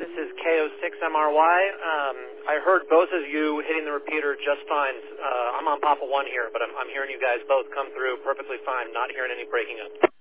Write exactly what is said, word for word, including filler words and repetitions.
This is K O six M R Y. Um, I heard both of you hitting the repeater just fine. Uh, I'm on Papa one here, but I'm, I'm hearing you guys both come through perfectly fine, not hearing any breaking up.